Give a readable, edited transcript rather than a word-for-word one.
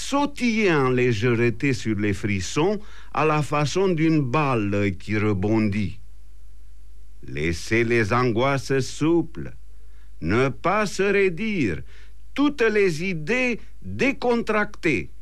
sautiller en légèreté sur les frissons à la façon d'une balle qui rebondit. Laissez les angoisses souples, ne pas se raidir, toutes les idées décontractées.